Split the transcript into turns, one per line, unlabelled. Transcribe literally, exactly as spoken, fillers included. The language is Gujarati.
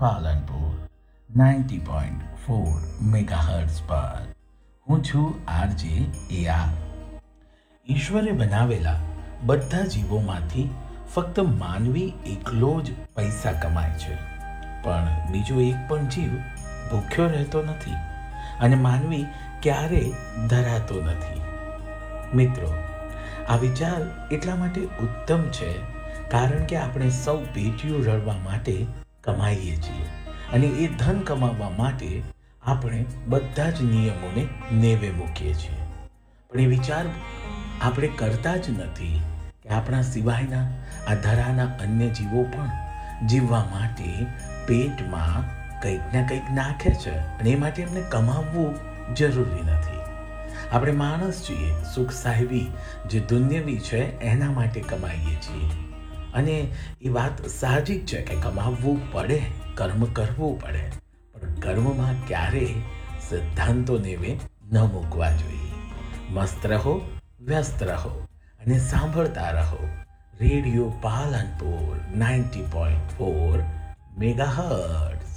Palanpur ninety point four megahertz પર. હું છું આરજે એ આર. ઈશ્વરે બનાવેલા બધા જીવોમાંથી ફક્ત માનવી એકલો જ પૈસા કમાય છે, પણ બીજો એક પણ જીવ ભૂખ્યો રહેતો નથી અને માનવી ક્યારેય ધરાતો નથી. મિત્રો, આ વિચાર એટલા માટે ઉત્તમ છે કારણ કે આપણે સૌ પેટીઓ રળવા માટે કમાઈએ છીએ અને એ ધન કમાવવા માટે આપણે બધા જ નિયમોને નેવે મૂકીએ છીએ. પણ એ વિચાર આપણે કરતા જ નથી કે આપણા સિવાયના આ ધરાના અન્ય જીવો પણ જીવવા માટે પેટમાં કંઈક ના કંઈક નાખે છે અને એ માટે એમને કમાવવું જરૂરી નથી. આપણે માણસ છીએ, સુખ સાહેબી જે દુન્યવી છે એના માટે કમાઈએ છીએ અને એ વાત સાહજિક છે કે કમાવવું પડે, કર્મ કરવું પડે, પણ કર્મમાં ક્યારેય સિદ્ધાંતો નેવે ન મૂકવા જોઈએ. મસ્ત રહો, વ્યસ્ત રહો અને સાંભળતા રહો radio Palanpur ninety point four megahertz.